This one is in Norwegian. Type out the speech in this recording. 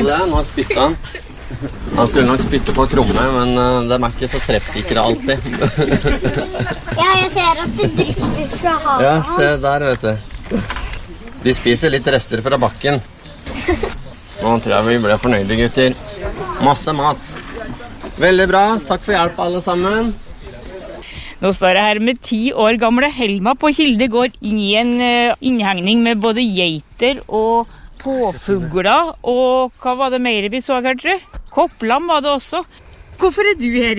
det, nå spyttet han. Han skulle nok spytte på krumme, men de ikke så treffsikre alltid. Ja, jeg ser at det drypper fra havet. Ja, se der, vet du. Vi spiser litt rester fra bakken. Nå tror jeg vi ble fornøyde, gutter. Masse mat. Veldig bra, takk for hjelp alle sammen. Nå står jeg her med 10 år gamle Helma på Kilde gård inn i en innhegning med både geiter og påfugler, og hva var det mer vi så her, tror jeg? Kopplam var det også. Hvorfor du her